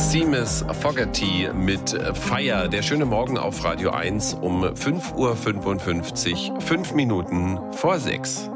Seamus Fogarty mit Fire. Der schöne Morgen auf Radio 1 um 5:55 Uhr, 5 Minuten vor 6.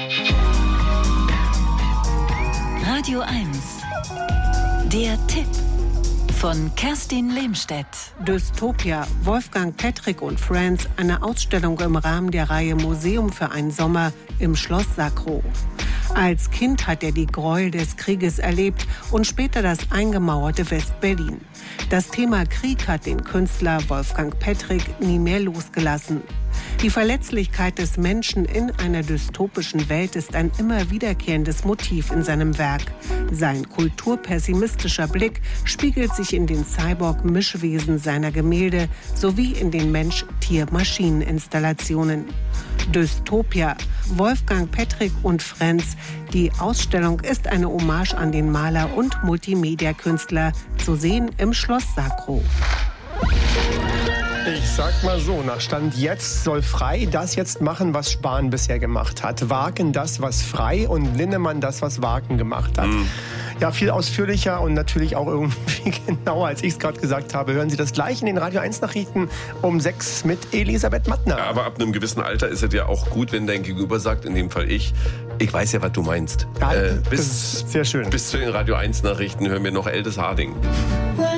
Radio 1, der Tipp von Kerstin Lehmstedt. Dystopia, Wolfgang Pettrick und Friends, eine Ausstellung im Rahmen der Reihe Museum für einen Sommer im Schloss Sacro. Als Kind hat er die Gräuel des Krieges erlebt und später das eingemauerte West-Berlin. Das Thema Krieg hat den Künstler Wolfgang Pettrick nie mehr losgelassen. Die Verletzlichkeit des Menschen in einer dystopischen Welt ist ein immer wiederkehrendes Motiv in seinem Werk. Sein kulturpessimistischer Blick spiegelt sich in den Cyborg-Mischwesen seiner Gemälde sowie in den Mensch-Tier-Maschinen-Installationen. Dystopia, Wolfgang Pettrick und Friends. Die Ausstellung ist eine Hommage an den Maler und Multimedia-Künstler, zu sehen im Schloss Sacro. Ich sag mal so, nach Stand jetzt soll Frey das jetzt machen, was Spahn bisher gemacht hat. Wagen das, was Frey, und Linnemann das, was Wagen gemacht hat. Ja, viel ausführlicher und natürlich auch irgendwie genauer, als ich es gerade gesagt habe. Hören Sie das gleich in den Radio 1 Nachrichten um 6 mit Elisabeth Mattner. Ja, aber ab einem gewissen Alter ist es ja auch gut, wenn dein Gegenüber sagt, in dem Fall ich weiß ja, was du meinst. Ja, das ist sehr schön. Bis zu den Radio 1 Nachrichten hören wir noch Eldes Harding.